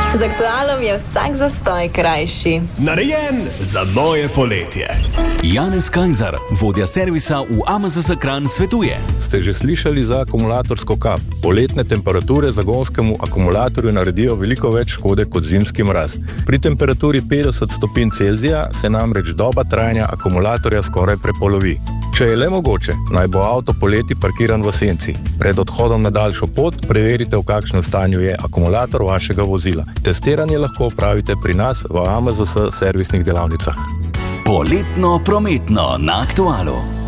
Z Aktualom je vsak zastoj krajši. Narejen za moje poletje. Janez Kajzer, vodja servisa v AMZS Kranj, svetuje. Ste že slišali za akumulatorsko kap? Poletne temperature zagonskemu akumulatorju naredijo veliko več škode kot zimski mraz. Pri temperaturi 50 stopinj Celzija se namreč doba trajanja akumulatorja skoraj prepolovi. Če je le mogoče, naj bo avto poleti parkiran v senci. Pred odhodom na daljšo pot preverite, v kakšnem stanju je akumulator vašega vozila. Testiranje lahko opravite pri nas v AMZS servisnih delavnicah. Poletno prometno na Aktualu.